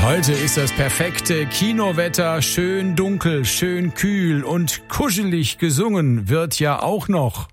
Heute ist das perfekte Kinowetter, schön dunkel, schön kühl und kuschelig gesungen wird ja auch noch.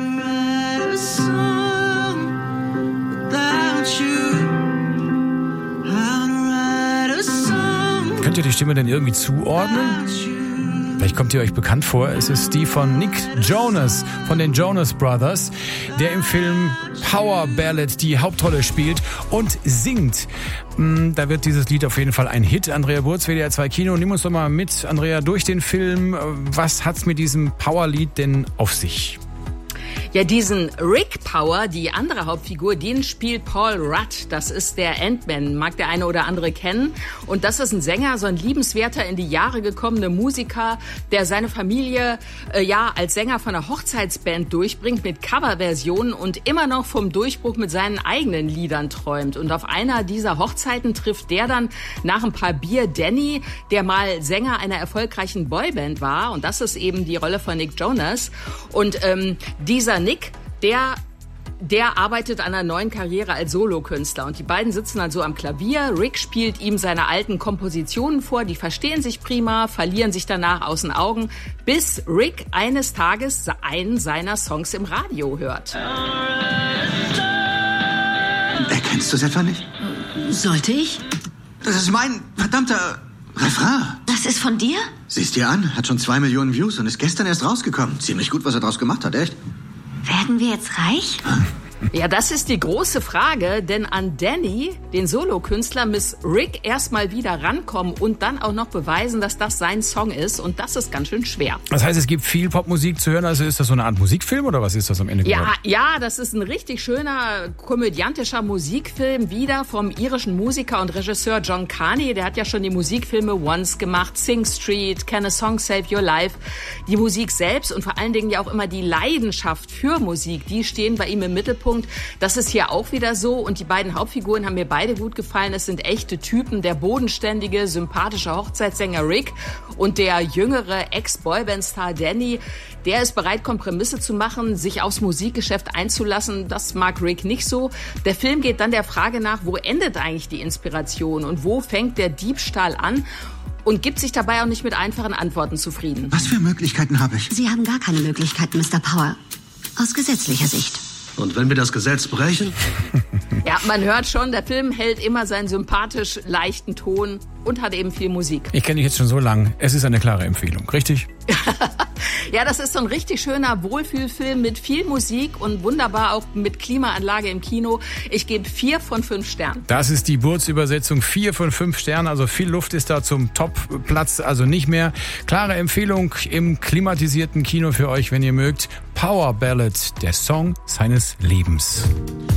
Könnt ihr die Stimme denn irgendwie zuordnen? Vielleicht kommt ihr euch bekannt vor, es ist die von Nick Jonas, von den Jonas Brothers, der im Film Power Ballad die Hauptrolle spielt und singt. Da wird dieses Lied auf jeden Fall ein Hit. Andrea Burz, WDR 2 Kino, nimm uns doch mal mit, Andrea, durch den Film. Was hat's mit diesem Powerlied denn auf sich? Ja, diesen Rick Power, die andere Hauptfigur, den spielt Paul Rudd. Das ist der Ant-Man, mag der eine oder andere kennen. Und das ist ein Sänger, so ein liebenswerter, in die Jahre gekommener Musiker, der seine Familie als Sänger von einer Hochzeitsband durchbringt mit Coverversionen und immer noch vom Durchbruch mit seinen eigenen Liedern träumt. Und auf einer dieser Hochzeiten trifft der dann nach ein paar Bier Danny, der mal Sänger einer erfolgreichen Boyband war. Und das ist eben die Rolle von Nick Jonas. Und dieser Nick, der arbeitet an einer neuen Karriere als Solokünstler und die beiden sitzen dann so am Klavier. Rick spielt ihm seine alten Kompositionen vor, die verstehen sich prima, verlieren sich danach aus den Augen, bis Rick eines Tages einen seiner Songs im Radio hört. Erkennst du es etwa nicht? Sollte ich? Das ist mein verdammter Refrain. Das ist von dir? Siehst dir an, hat schon 2 Millionen Views und ist gestern erst rausgekommen. Ziemlich gut, was er draus gemacht hat, echt. Werden wir jetzt reich? Ja, das ist die große Frage, denn an Danny, den Solokünstler, muss Rick erstmal wieder rankommen und dann auch noch beweisen, dass das sein Song ist und das ist ganz schön schwer. Das heißt, es gibt viel Popmusik zu hören, also ist das so eine Art Musikfilm oder was ist das am Ende geworden? Ja, das ist ein richtig schöner, komödiantischer Musikfilm, wieder vom irischen Musiker und Regisseur John Carney, der hat ja schon die Musikfilme Once gemacht, Sing Street, Can a Song Save Your Life. Die Musik selbst und vor allen Dingen ja auch immer die Leidenschaft für Musik, die stehen bei ihm im Mittelpunkt. Das ist hier auch wieder so und die beiden Hauptfiguren haben mir beide gut gefallen. Es sind echte Typen, der bodenständige, sympathische Hochzeitssänger Rick und der jüngere Ex-Boyband-Star Danny. Der ist bereit, Kompromisse zu machen, sich aufs Musikgeschäft einzulassen. Das mag Rick nicht so. Der Film geht dann der Frage nach, wo endet eigentlich die Inspiration und wo fängt der Diebstahl an? Und gibt sich dabei auch nicht mit einfachen Antworten zufrieden. Was für Möglichkeiten habe ich? Sie haben gar keine Möglichkeiten, Mr. Power. Aus gesetzlicher Sicht. Und wenn wir das Gesetz brechen? Ja, man hört schon, der Film hält immer seinen sympathisch leichten Ton und hat eben viel Musik. Ich kenne dich jetzt schon so lang. Es ist eine klare Empfehlung, richtig? Ja, das ist so ein richtig schöner Wohlfühlfilm mit viel Musik und wunderbar auch mit Klimaanlage im Kino. Ich gebe 4 von 5 Sternen. Das ist die Burz-Übersetzung, 4 von 5 Sternen. Also viel Luft ist da zum Top-Platz, also nicht mehr. Klare Empfehlung im klimatisierten Kino für euch, wenn ihr mögt. Power Ballad, der Song seines Lebens.